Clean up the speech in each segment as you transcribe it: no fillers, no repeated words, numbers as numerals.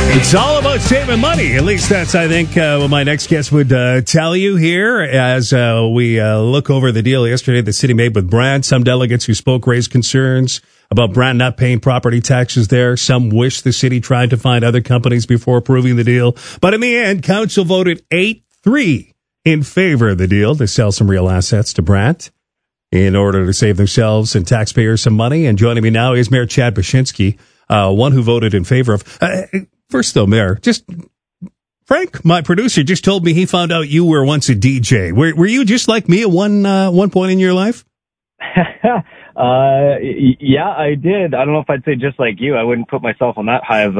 It's all about saving money. At least that's, I think, what my next guest would tell you here as we look over the deal yesterday the city made with Brant. Some delegates who spoke raised concerns about Brant not paying property taxes there. Some wish the city tried to find other companies before approving the deal. But in the end, council voted 8-3 in favor of the deal to sell some real assets to Brant in order to save themselves and taxpayers some money. And joining me now is Mayor Chad Baczynski, one who voted in favor of... First, though, Mayor, just Frank, my producer, just told me he found out you were once a DJ. Were you just like me at one point in your life? Yeah, I did. I don't know if I'd say just like you. I wouldn't put myself on that high of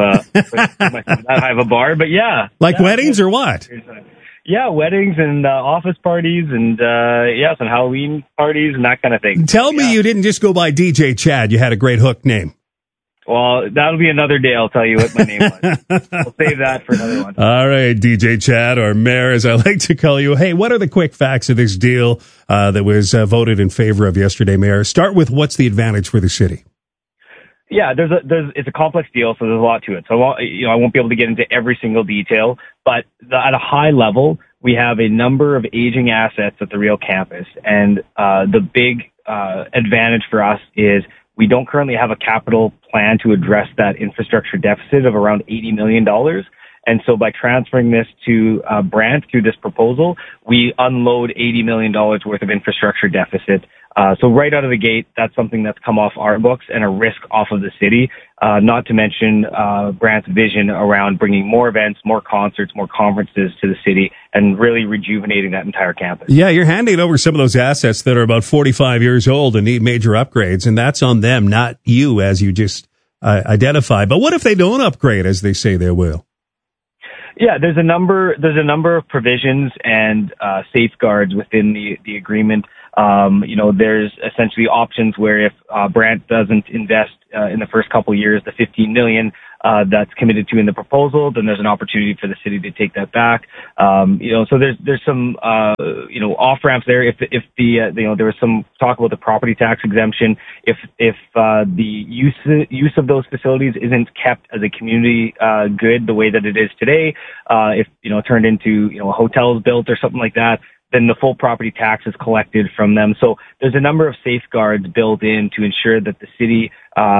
a bar, but yeah. Like weddings or what? Yeah, weddings and office parties and some Halloween parties and that kind of thing. Tell me you didn't just go by DJ Chad. You had a great hook name. Well, that'll be another day. I'll tell you what my name was. We'll save that for another one. All right, DJ Chad, or Mayor, as I like to call you. Hey, what are the quick facts of this deal that was voted in favor of yesterday, Mayor? Start with what's the advantage for the city? Yeah, it's a complex deal, so there's a lot to it. So, I won't be able to get into every single detail, but at a high level, we have a number of aging assets at the Real campus, and the big advantage for us is we don't currently have a capital plan to address that infrastructure deficit of around $80 million. And so by transferring this to Brant through this proposal, we unload $80 million worth of infrastructure deficit. So right out of the gate, that's something that's come off our books and a risk off of the city, not to mention Brant's vision around bringing more events, more concerts, more conferences to the city and really rejuvenating that entire campus. Yeah, you're handing over some of those assets that are about 45 years old and need major upgrades, and that's on them, not you, as you just identified. But what if they don't upgrade as they say they will? Yeah, there's a number of provisions and safeguards within the agreement. There's essentially options where if Brant doesn't invest in the first couple of years, the $15 million that's committed to in the proposal, then there's an opportunity for the city to take that back. So there's some off ramps there. If there was some talk about the property tax exemption. If the use of those facilities isn't kept as a community good the way that it is today, if turned into a hotel's built or something like that, then the full property tax is collected from them. So there's a number of safeguards built in to ensure that the city,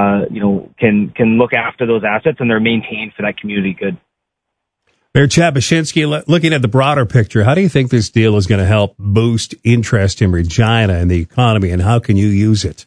can look after those assets and they're maintained for that community good. Mayor Chad Baczynski, looking at the broader picture, how do you think this deal is going to help boost interest in Regina and the economy, and how can you use it?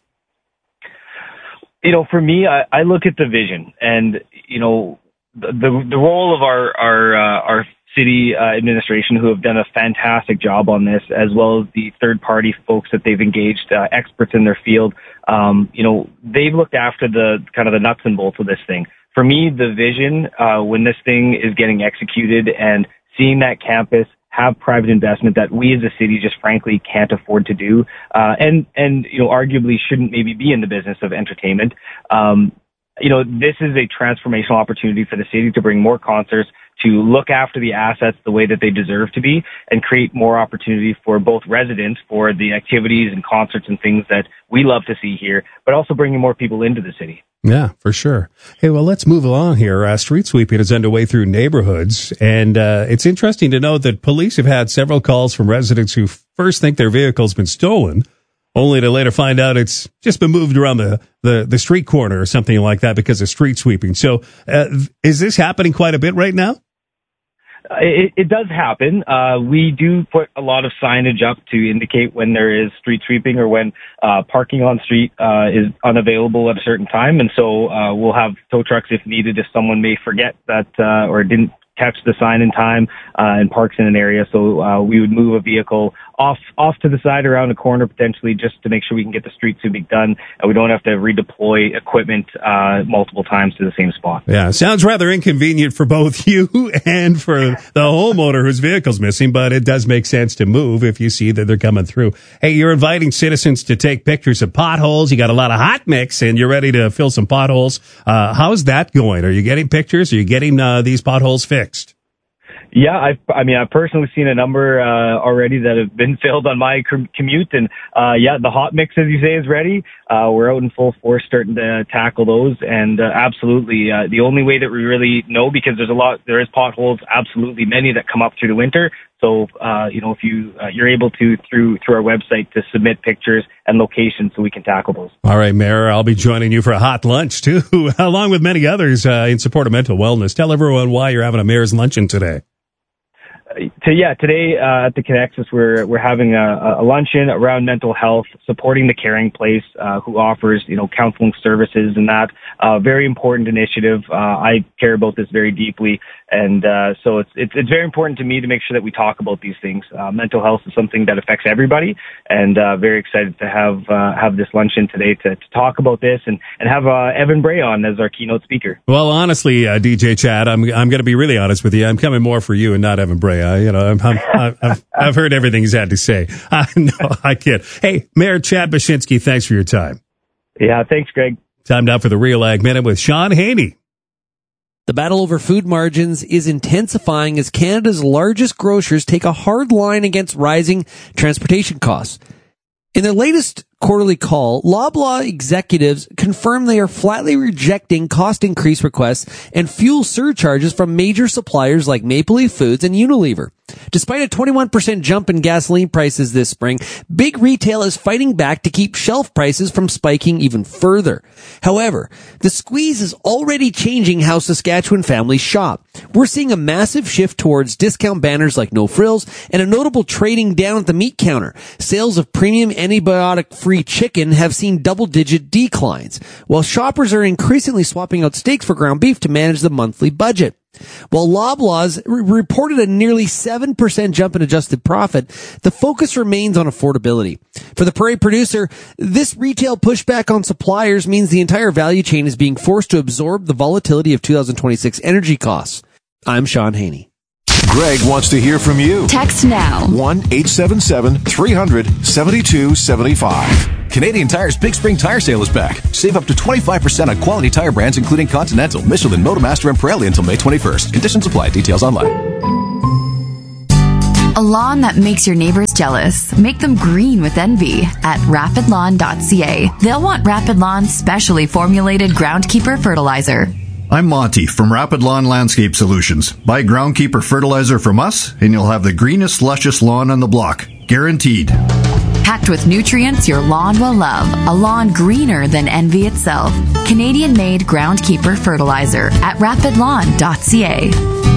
For me, I look at the vision and, the role of our city administration, who have done a fantastic job on this, as well as the third-party folks that they've engaged, experts in their field. They've looked after the kind of the nuts and bolts of this thing. For me, the vision, when this thing is getting executed and seeing that campus have private investment that we as a city just frankly can't afford to do, and arguably shouldn't maybe be in the business of entertainment. This is a transformational opportunity for the city to bring more concerts, to look after the assets the way that they deserve to be, and create more opportunity for both residents for the activities and concerts and things that we love to see here, but also bringing more people into the city. Yeah, for sure. Hey, well, let's move along here. Street sweeping is underway through neighborhoods, and it's interesting to note that police have had several calls from residents who first think their vehicle's been stolen, only to later find out it's just been moved around the street corner or something like that because of street sweeping. So is this happening quite a bit right now? It does happen. We do put a lot of signage up to indicate when there is street sweeping or when parking on street is unavailable at a certain time. And so we'll have tow trucks if needed if someone may forget that or didn't catch the sign in time and parks in an area. So we would move a vehicle off to the side around a corner potentially just to make sure we can get the street sweeping done and we don't have to redeploy equipment multiple times to the same spot. Yeah, sounds rather inconvenient for both you and for the homeowner whose vehicle's missing, but it does make sense to move if you see that they're coming through. Hey, you're inviting citizens to take pictures of potholes. You got a lot of hot mix and you're ready to fill some potholes. How's that going? Are you getting pictures? Are you getting these potholes fixed? Yeah, I've personally seen a number already that have been filled on my commute, and the hot mix, as you say, is ready. We're out in full force starting to tackle those, and absolutely, the only way that we really know, because there is potholes, absolutely many that come up through the winter. So, if you're able to through our website to submit pictures and locations so we can tackle those. All right, Mayor, I'll be joining you for a hot lunch too, along with many others in support of mental wellness. Tell everyone why you're having a Mayor's Luncheon today. Today at the Connexus, we're having a luncheon around mental health, supporting the Caring Place, who offers counseling services and that. Very important initiative. I care about this very deeply, and so it's very important to me to make sure that we talk about these things. Mental health is something that affects everybody, and very excited to have this luncheon today to talk about this and have Evan Bray on as our keynote speaker. Well, honestly, DJ Chad, I'm going to be really honest with you. I'm coming more for you and not Evan Bray. I've heard everything he's had to say. No, I kid. Hey, Mayor Chad Bashinsky, thanks for your time. Yeah, thanks, Greg. Time now for the Real Ag Minute with Sean Haney. The battle over food margins is intensifying as Canada's largest grocers take a hard line against rising transportation costs. In their latest quarterly call, Loblaw executives confirm they are flatly rejecting cost increase requests and fuel surcharges from major suppliers like Maple Leaf Foods and Unilever. Despite a 21% jump in gasoline prices this spring, big retail is fighting back to keep shelf prices from spiking even further. However, the squeeze is already changing how Saskatchewan families shop. We're seeing a massive shift towards discount banners like No Frills and a notable trading down at the meat counter. Sales of premium antibiotic-free chicken have seen double-digit declines, while shoppers are increasingly swapping out steaks for ground beef to manage the monthly budget. While Loblaw's reported a nearly 7% jump in adjusted profit, the focus remains on affordability. For the Prairie producer, this retail pushback on suppliers means the entire value chain is being forced to absorb the volatility of 2026 energy costs. I'm Sean Haney. Greg wants to hear from you. Text now. 1-877-300-7275. Canadian Tire's Big Spring Tire Sale is back. Save up to 25% on quality tire brands including Continental, Michelin, Motomaster, and Pirelli until May 21st. Conditions apply. Details online. A lawn that makes your neighbors jealous. Make them green with envy at rapidlawn.ca. They'll want Rapid Lawn's specially formulated Groundkeeper fertilizer. I'm Monty from Rapid Lawn Landscape Solutions. Buy Groundkeeper fertilizer from us, and you'll have the greenest, luscious lawn on the block. Guaranteed. Packed with nutrients your lawn will love. A lawn greener than envy itself. Canadian-made Groundkeeper fertilizer at rapidlawn.ca.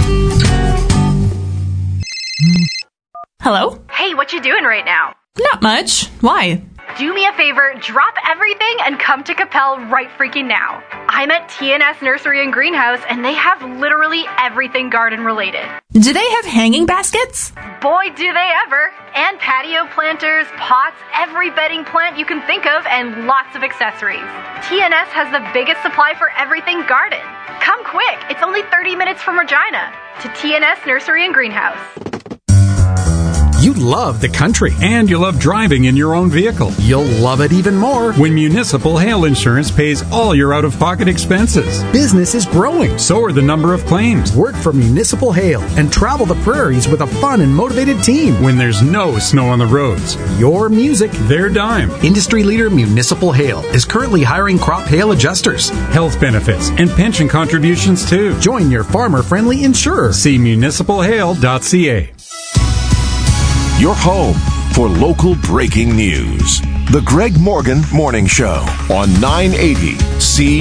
Hello? Hey, what you doing right now? Not much. Why? Do me a favor, drop everything and come to Capel right freaking now. I'm at TNS Nursery and Greenhouse, and they have literally everything garden related. Do they have hanging baskets? Boy, do they ever. And patio planters, pots, every bedding plant you can think of, and lots of accessories. TNS has the biggest supply for everything garden. Come quick, it's only 30 minutes from Regina. To TNS Nursery and Greenhouse. You love the country and you love driving in your own vehicle. You'll love it even more when Municipal Hail Insurance pays all your out-of-pocket expenses. Business is growing. So are the number of claims. Work for Municipal Hail and travel the prairies with a fun and motivated team. When there's no snow on the roads. Your music, their dime. Industry leader Municipal Hail is currently hiring crop hail adjusters. Health benefits and pension contributions too. Join your farmer-friendly insurer. See municipalhail.ca. Your home for local breaking news. The Greg Morgan Morning Show on 980